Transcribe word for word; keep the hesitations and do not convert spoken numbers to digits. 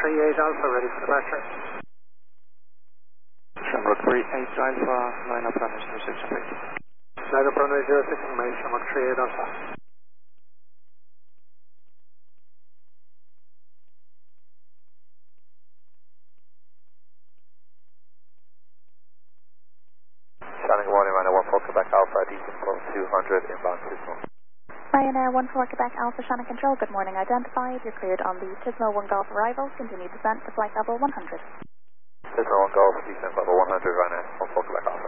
eight Alpha, ready for departure. Shamrock three eight Alpha, line up runway zero six and eight. Line up runway zero six and eight, Shamrock three eight Alpha. Shannon one, Ryanair one four Quebec Alpha, descent from two hundred, inbound Tismo. Ryanair one four Quebec Alpha, Shannon Control, good morning, identified. You're cleared on the Tismo one Golf arrival. Continue descent to flight level one hundred. Tismo one Golf, descent level one hundred, Ryanair one four Quebec Alpha.